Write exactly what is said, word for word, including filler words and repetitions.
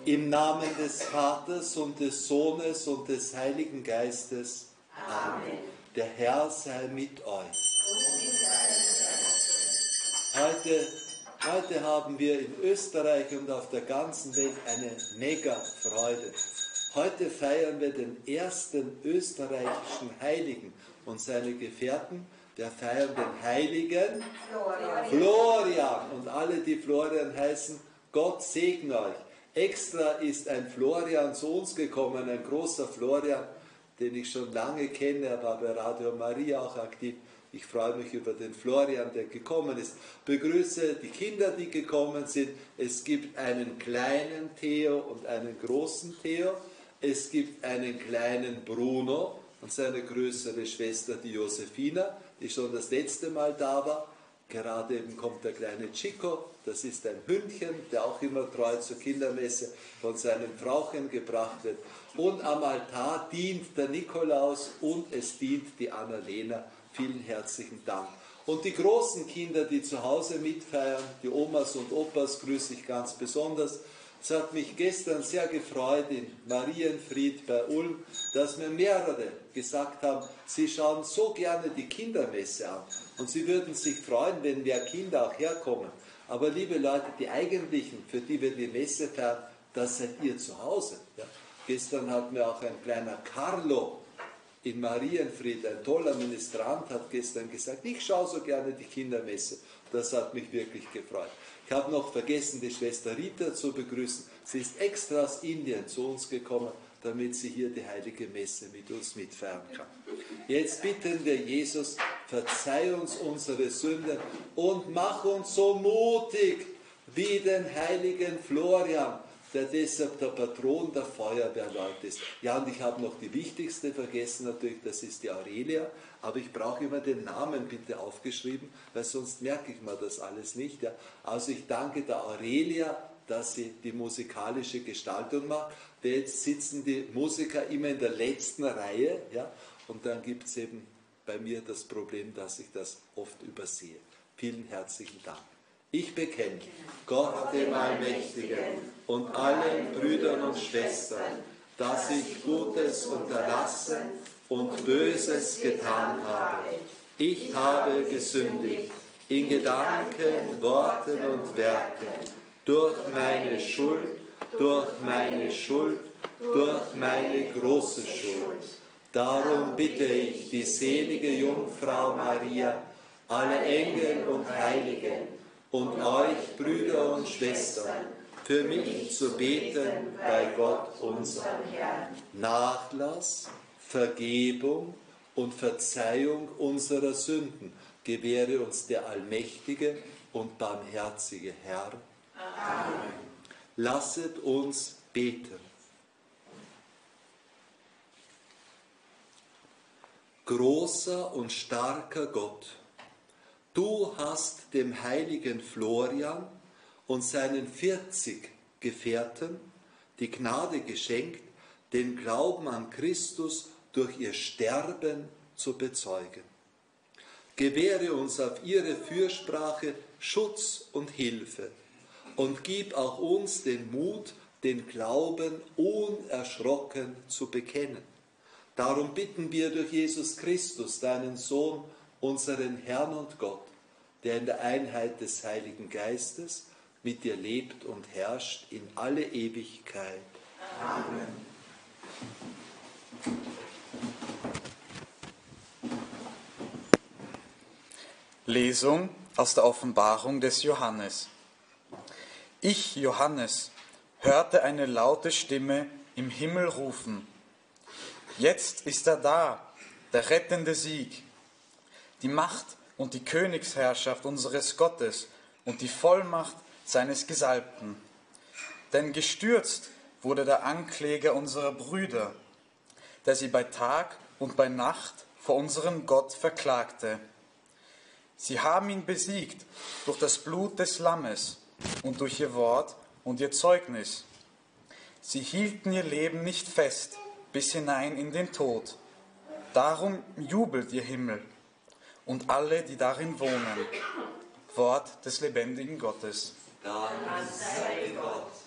Im Namen des Vaters und des Sohnes und des Heiligen Geistes. Amen. Der Herr sei mit euch. Heute, heute haben wir in Österreich und auf der ganzen Welt eine Mega-Freude. Heute feiern wir den ersten österreichischen Heiligen und seine Gefährten. Wir feiern den Heiligen Florian. Florian. Und alle, die Florian heißen, Gott segne euch. Extra ist ein Florian zu uns gekommen, ein großer Florian, den ich schon lange kenne, er war bei Radio Maria auch aktiv. Ich freue mich über den Florian, der gekommen ist. Begrüße die Kinder, die gekommen sind. Es gibt einen kleinen Theo und einen großen Theo. Es gibt einen kleinen Bruno und seine größere Schwester, die Josefina, die schon das letzte Mal da war. Gerade eben kommt der kleine Chico, das ist ein Hündchen, der auch immer treu zur Kindermesse von seinem Frauchen gebracht wird. Und am Altar dient der Nikolaus und es dient die Annalena. Vielen herzlichen Dank. Und die großen Kinder, die zu Hause mitfeiern, die Omas und Opas, grüße ich ganz besonders. Es hat mich gestern sehr gefreut in Marienfried bei Ulm, dass mir mehrere gesagt haben, sie schauen so gerne die Kindermesse an und sie würden sich freuen, wenn mehr Kinder auch herkommen. Aber liebe Leute, die eigentlichen, für die wir die Messe feiern, das seid ihr zu Hause. Ja. Gestern hat mir auch ein kleiner Carlo in Marienfried, ein toller Ministrant, hat gestern gesagt, ich schaue so gerne die Kindermesse. Das hat mich wirklich gefreut. Ich habe noch vergessen, die Schwester Rita zu begrüßen. Sie ist extra aus Indien zu uns gekommen, damit sie hier die heilige Messe mit uns mitfeiern kann. Jetzt bitten wir Jesus, verzeih uns unsere Sünden und mach uns so mutig wie den heiligen Florian, der deshalb der Patron der Feuerwehrleute ist. Ja, und ich habe noch die wichtigste vergessen natürlich, das ist die Aurelia, aber ich brauche immer den Namen bitte aufgeschrieben, weil sonst merke ich mir das alles nicht. Ja. Also ich danke der Aurelia, dass sie die musikalische Gestaltung macht. Jetzt sitzen die Musiker immer in der letzten Reihe, ja, und dann gibt es eben bei mir das Problem, dass ich das oft übersehe. Vielen herzlichen Dank. Ich bekenne Gott, dem Allmächtigen, und allen Brüdern und Schwestern, dass ich Gutes unterlassen und Böses getan habe. Ich habe gesündigt in Gedanken, Worten und Werken, durch meine Schuld, durch meine Schuld, durch meine große Schuld. Darum bitte ich die selige Jungfrau Maria, alle Engel und Heiligen, und euch, Brüder und Schwestern, für mich zu beten bei Gott, unserem Herrn. Nachlass, Vergebung und Verzeihung unserer Sünden gewähre uns der allmächtige und barmherzige Herr. Amen. Lasset uns beten. Großer und starker Gott, du hast dem heiligen Florian und seinen vierzig Gefährten die Gnade geschenkt, den Glauben an Christus durch ihr Sterben zu bezeugen. Gewähre uns auf ihre Fürsprache Schutz und Hilfe und gib auch uns den Mut, den Glauben unerschrocken zu bekennen. Darum bitten wir durch Jesus Christus, deinen Sohn, unseren Herrn und Gott, der in der Einheit des Heiligen Geistes mit dir lebt und herrscht in alle Ewigkeit. Amen. Lesung aus der Offenbarung des Johannes. Ich, Johannes, hörte eine laute Stimme im Himmel rufen: Jetzt ist er da, der rettende Sieg, die Macht und die Königsherrschaft unseres Gottes und die Vollmacht seines Gesalbten. Denn gestürzt wurde der Ankläger unserer Brüder, der sie bei Tag und bei Nacht vor unserem Gott verklagte. Sie haben ihn besiegt durch das Blut des Lammes und durch ihr Wort und ihr Zeugnis. Sie hielten ihr Leben nicht fest bis hinein in den Tod. Darum jubelt ihr Himmel und alle, die darin wohnen. Wort des lebendigen Gottes. Dank sei Gott.